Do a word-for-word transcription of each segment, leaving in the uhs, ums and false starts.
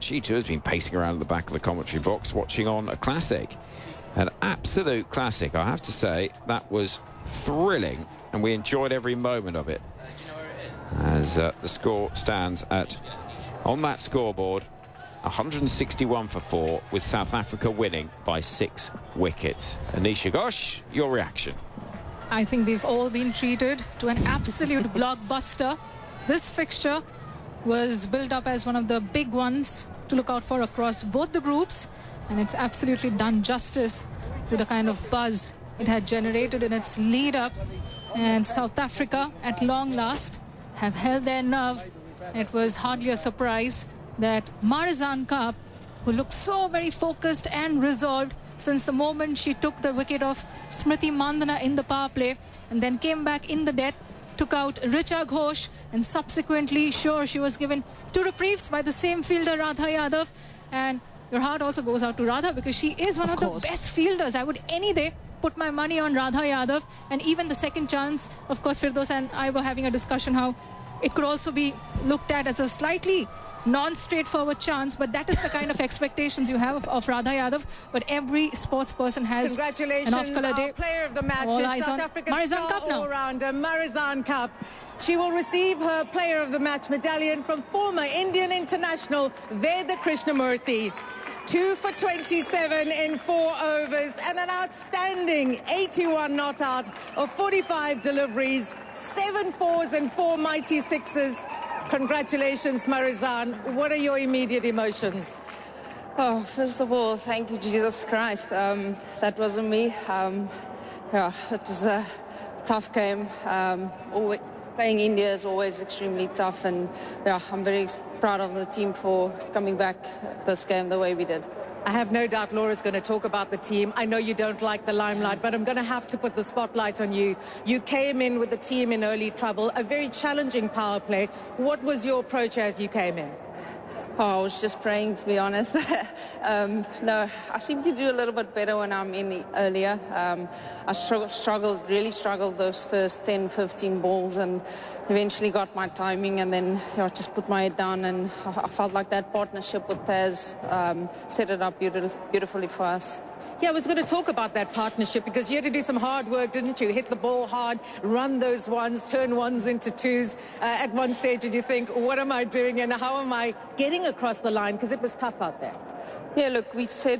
She too has been pacing around the back of the commentary box watching on a classic. An absolute classic, I have to say. That was thrilling, and we enjoyed every moment of it. As uh, the score stands at, on that scoreboard, one hundred sixty-one for four, with South Africa winning by six wickets. Anisha Ghosh, your reaction? I think we've all been treated to an absolute blockbuster. This fixture was built up as one of the big ones to look out for across both the groups, and it's absolutely done justice to the kind of buzz it had generated in its lead up. And South Africa, at long last, have held their nerve. It was hardly a surprise that Marizanne Kapp, who looked so very focused and resolved since the moment she took the wicket of Smriti Mandhana in the power play, and then came back in the death, took out Richa Ghosh, and subsequently, sure, she was given two reprieves by the same fielder, Radha Yadav. And your heart also goes out to Radha, because she is one of, of the best fielders. I would any day put my money on Radha Yadav. And even the second chance, of course, Firdaus and I were having a discussion how it could also be looked at as a slightly non-straightforward chance, but that is the kind of expectations you have of, of Radha Yadav. But every sports person has Congratulations, an off-colour day. Our player of the match All is eyes South on Africa's Marizanne star Kapp now. all-rounder, Marizanne Kapp. She will receive her player of the match medallion from former Indian international Veda Krishnamurthy. Two for twenty-seven in four overs and an outstanding eighty-one not out of forty-five deliveries, seven fours and four mighty sixes. Congratulations, Marizanne. What are your immediate emotions? Oh, first of all, thank you, Jesus Christ. Um, that wasn't me. Um, yeah, it was a tough game. Um, always, playing India is always extremely tough, and yeah, I'm very proud of the team for coming back this game the way we did. I have no doubt Laura's going to talk about the team. I know you don't like the limelight, but I'm going to have to put the spotlight on you. You came in with the team in early trouble, a very challenging power play. What was your approach as you came in? Oh, I was just praying, to be honest. um, no, I seem to do a little bit better when I'm in earlier. Um, I struggled, struggled, really struggled those first ten, fifteen balls, and eventually got my timing, and then you know, just put my head down, and I, I felt like that partnership with Taz um, set it up beautiful, beautifully for us. Yeah, I was going to talk about that partnership, because you had to do some hard work, didn't you? Hit the ball hard, run those ones, turn ones into twos. Uh, at one stage, did you think, what am I doing and how am I getting across the line? Because it was tough out there. Yeah, look, we said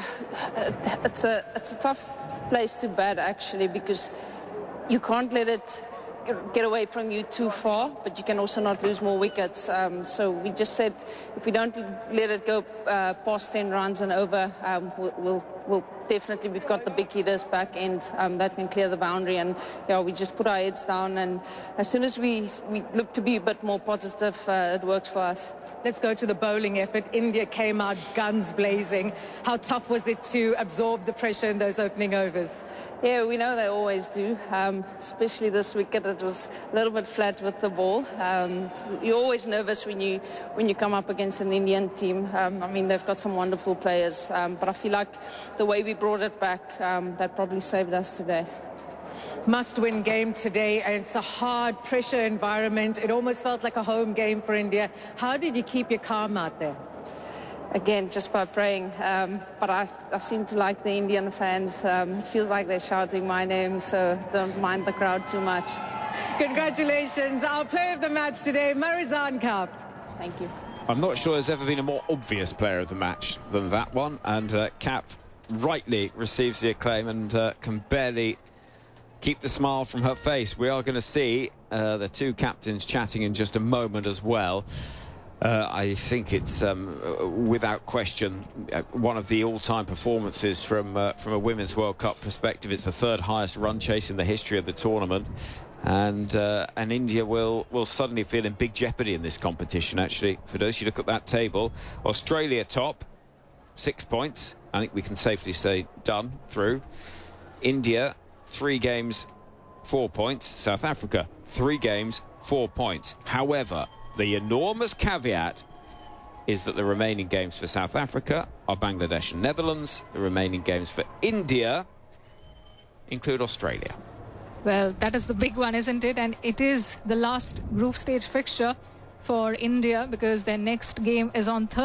it's a, it's a tough place to bat, actually, because you can't let it get away from you too far, but you can also not lose more wickets. Um, so we just said if we don't let it go uh, past ten runs and over, um, we'll, we'll, we'll definitely, we've got the big hitters back end um, that can clear the boundary, and yeah, we just put our heads down, and as soon as we, we look to be a bit more positive, uh, it works for us. Let's go to the bowling effort. India came out guns blazing. How tough was it to absorb the pressure in those opening overs? Yeah, we know they always do, um, especially this wicket. It was a little bit flat with the ball. Um, you're always nervous when you when you come up against an Indian team. Um, I mean, they've got some wonderful players, um, but I feel like the way we brought it back, um, that probably saved us today. Must-win game today, and it's a hard pressure environment. It almost felt like a home game for India. How did you keep your calm out there? Again, just by praying, um, but I, I seem to like the Indian fans. Um, it feels like they're shouting my name, so don't mind the crowd too much. Congratulations, our player of the match today, Marizanne Kapp. Thank you. I'm not sure there's ever been a more obvious player of the match than that one, and uh, Kapp rightly receives the acclaim and uh, can barely keep the smile from her face. We are going to see uh, the two captains chatting in just a moment as well. Uh, I think it's, um, without question, uh, one of the all-time performances from uh, from a Women's World Cup perspective. It's the third highest run chase in the history of the tournament, and uh, and India will will suddenly feel in big jeopardy in this competition. Actually, for those you look at that table, Australia top, six points. I think we can safely say done through. India, three games, four points. South Africa, three games, four points. However, the enormous caveat is that the remaining games for South Africa are Bangladesh and Netherlands. The remaining games for India include Australia. Well, that is the big one, isn't it? And it is the last group stage fixture for India, because their next game is on Thursday.